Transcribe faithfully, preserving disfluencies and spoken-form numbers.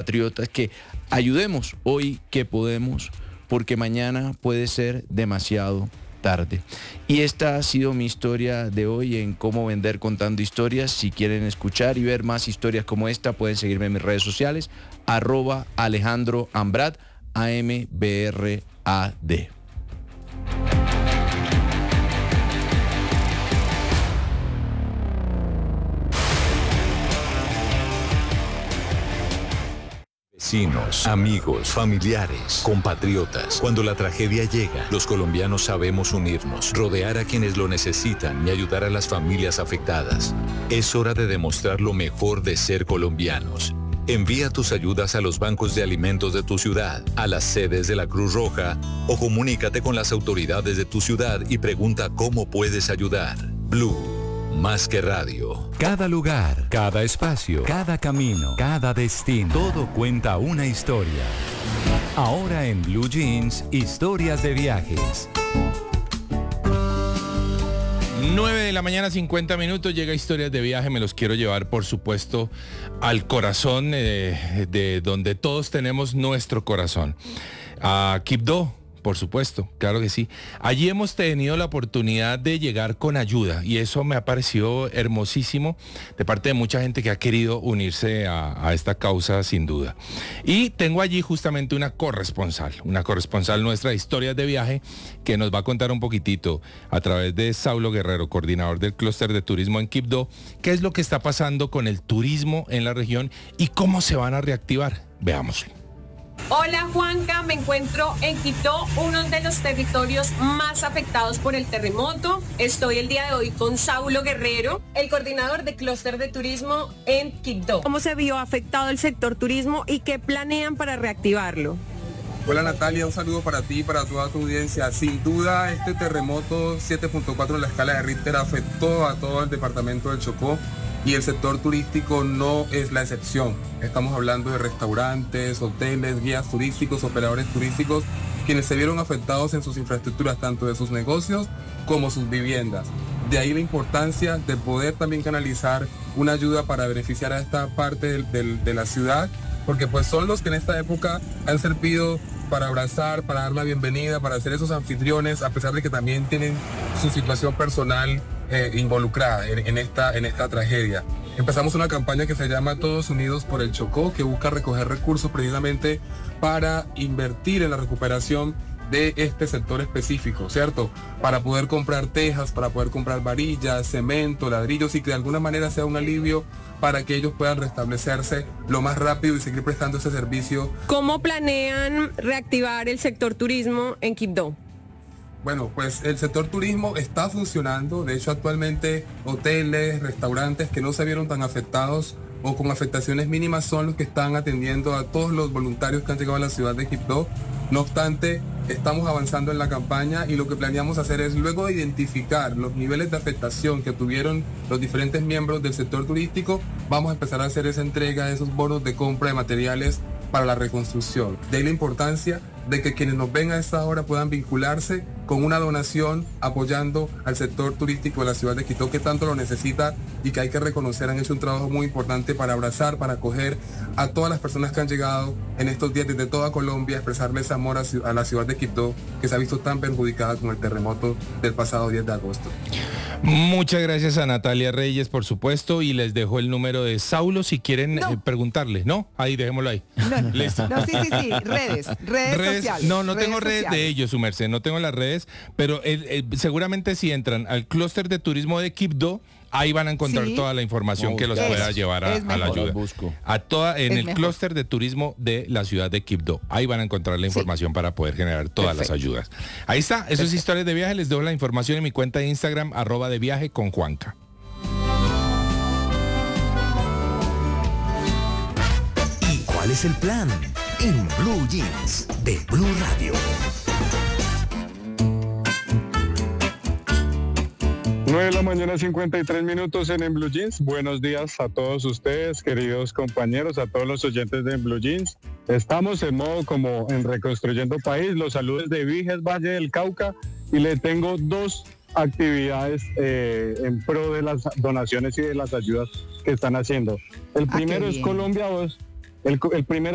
compatriotas, que ayudemos hoy que podemos, porque mañana puede ser demasiado tarde. Y esta ha sido mi historia de hoy en Cómo Vender Contando Historias. Si quieren escuchar y ver más historias como esta, pueden seguirme en mis redes sociales, arroba Alejandro Ambrad, A M B R A D. Vecinos, amigos, familiares, compatriotas. Cuando la tragedia llega, los colombianos sabemos unirnos, rodear a quienes lo necesitan y ayudar a las familias afectadas. Es hora de demostrar lo mejor de ser colombianos. Envía tus ayudas a los bancos de alimentos de tu ciudad, a las sedes de la Cruz Roja o comunícate con las autoridades de tu ciudad y pregunta cómo puedes ayudar. Blue. Más que radio. Cada lugar, cada espacio, cada camino, cada destino. Todo cuenta una historia. Ahora en Blue Jeans, historias de viajes. nueve de la mañana, cincuenta minutos, llega Historias de Viaje. Me los quiero llevar, por supuesto, al corazón eh, de donde todos tenemos nuestro corazón. A Quibdó. Por supuesto, claro que sí. Allí hemos tenido la oportunidad de llegar con ayuda y eso me ha parecido hermosísimo de parte de mucha gente que ha querido unirse a, a esta causa sin duda. Y tengo allí justamente una corresponsal, una corresponsal nuestra de Historias de Viaje que nos va a contar un poquitito a través de Saulo Guerrero, coordinador del clúster de turismo en Quibdó, qué es lo que está pasando con el turismo en la región y cómo se van a reactivar. Veámoslo. Hola Juanca, me encuentro en Quibdó, uno de los territorios más afectados por el terremoto. Estoy el día de hoy con Saulo Guerrero, el coordinador de clúster de turismo en Quibdó. ¿Cómo se vio afectado el sector turismo y qué planean para reactivarlo? Hola Natalia, un saludo para ti y para toda tu audiencia. Sin duda este terremoto siete punto cuatro en la escala de Richter afectó a todo el departamento del Chocó. Y el sector turístico no es la excepción. Estamos hablando de restaurantes, hoteles, guías turísticos, operadores turísticos, quienes se vieron afectados en sus infraestructuras, tanto de sus negocios como sus viviendas. De ahí la importancia de poder también canalizar una ayuda para beneficiar a esta parte del, del, de la ciudad, porque pues son los que en esta época han servido para abrazar, para dar la bienvenida, para ser esos anfitriones, a pesar de que también tienen su situación personal eh, involucrada en, en, esta, en esta tragedia. Empezamos una campaña que se llama Todos Unidos por el Chocó, que busca recoger recursos precisamente para invertir en la recuperación de este sector específico, ¿cierto? Para poder comprar tejas, para poder comprar varillas, cemento, ladrillos y que de alguna manera sea un alivio para que ellos puedan restablecerse lo más rápido y seguir prestando ese servicio. ¿Cómo planean reactivar el sector turismo en Quibdó? Bueno, pues el sector turismo está funcionando. De hecho, actualmente hoteles, restaurantes que no se vieron tan afectados o con afectaciones mínimas son los que están atendiendo a todos los voluntarios que han llegado a la ciudad de Quibdó. No obstante, estamos avanzando en la campaña y lo que planeamos hacer es, luego de identificar los niveles de afectación que tuvieron los diferentes miembros del sector turístico, vamos a empezar a hacer esa entrega de esos bonos de compra de materiales para la reconstrucción. De ahí la importancia de que quienes nos ven a esta hora puedan vincularse con una donación apoyando al sector turístico de la ciudad de Quibdó, que tanto lo necesita y que hay que reconocer han hecho un trabajo muy importante para abrazar, para acoger a todas las personas que han llegado en estos días desde toda Colombia, expresarles amor a, a la ciudad de Quibdó, que se ha visto tan perjudicada con el terremoto del pasado diez de agosto. Muchas gracias a Natalia Reyes, por supuesto, y les dejo el número de Saulo si quieren no. eh, preguntarle. ¿No? Ahí, dejémoslo ahí. No, Listo. No, sí, sí, sí, redes, redes, redes sociales. No, no redes tengo redes sociales. de ellos, su merced, no tengo las redes, pero eh, eh, seguramente si entran al clúster de turismo de Quibdó, ahí van a encontrar sí. toda la información no, que los es, pueda llevar a, a la ayuda. A toda, en es el clúster de turismo de la ciudad de Quibdó. Ahí van a encontrar la información sí. para poder generar todas Perfecto. las ayudas. Ahí está, eso es Historias de Viaje. Les dejo la información en mi cuenta de Instagram, arroba de viaje con Juanca. ¿Y cuál es el plan? En Blue Jeans de Blue Radio. nueve de la mañana, cincuenta y tres minutos en En Blue Jeans. Buenos días a todos ustedes, queridos compañeros, a todos los oyentes de En Blue Jeans. Estamos en modo como en Reconstruyendo País. Los saludos de Viges, Valle del Cauca, y le tengo dos actividades eh, en pro de las donaciones y de las ayudas que están haciendo. El primero ah, es Colombia Voz. El, el primer